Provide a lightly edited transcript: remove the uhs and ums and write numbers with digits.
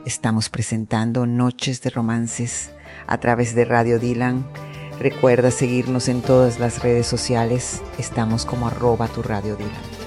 estamos presentando Noches de Romances a través de Radio Dylan. Recuerda seguirnos en todas las redes sociales. Estamos como @tu Radio Dylan.